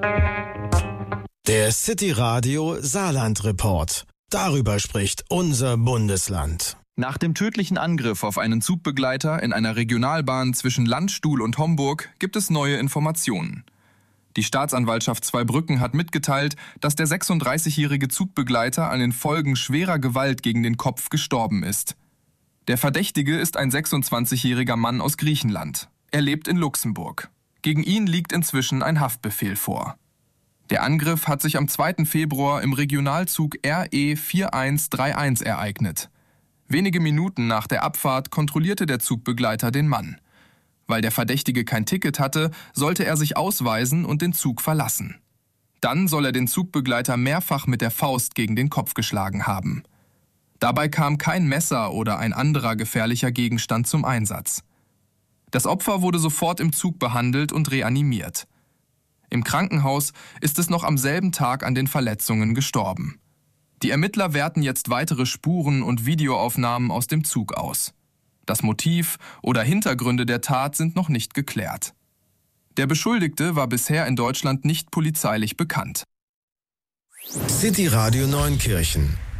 Der City Radio Saarland Report. Darüber spricht unser Bundesland. Nach dem tödlichen Angriff auf einen Zugbegleiter in einer Regionalbahn zwischen Landstuhl und Homburg gibt es neue Informationen. Die Staatsanwaltschaft Zweibrücken hat mitgeteilt, dass der 36-jährige Zugbegleiter an den Folgen schwerer Gewalt gegen den Kopf gestorben ist. Der Verdächtige ist ein 26-jähriger Mann aus Griechenland. Er lebt in Luxemburg. Gegen ihn liegt inzwischen ein Haftbefehl vor. Der Angriff hat sich am 2. Februar im Regionalzug RE 4131 ereignet. Wenige Minuten nach der Abfahrt kontrollierte der Zugbegleiter den Mann. Weil der Verdächtige kein Ticket hatte, sollte er sich ausweisen und den Zug verlassen. Dann soll er den Zugbegleiter mehrfach mit der Faust gegen den Kopf geschlagen haben. Dabei kam kein Messer oder ein anderer gefährlicher Gegenstand zum Einsatz. Das Opfer wurde sofort im Zug behandelt und reanimiert. Im Krankenhaus ist es noch am selben Tag an den Verletzungen gestorben. Die Ermittler werten jetzt weitere Spuren und Videoaufnahmen aus dem Zug aus. Das Motiv oder Hintergründe der Tat sind noch nicht geklärt. Der Beschuldigte war bisher in Deutschland nicht polizeilich bekannt. City Radio Neunkirchen